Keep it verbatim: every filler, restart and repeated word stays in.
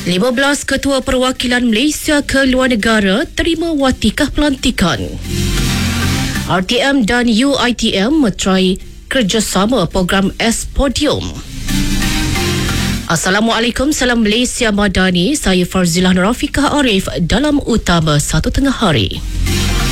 lima belas Ketua Perwakilan Malaysia ke luar negara terima watikah pelantikan. R T M dan U I T M meterai kerjasama program S-Podium. Assalamualaikum, salam Malaysia Madani. Saya Farzilah Nurafiqah Arif dalam Utama Satu Tengah Hari.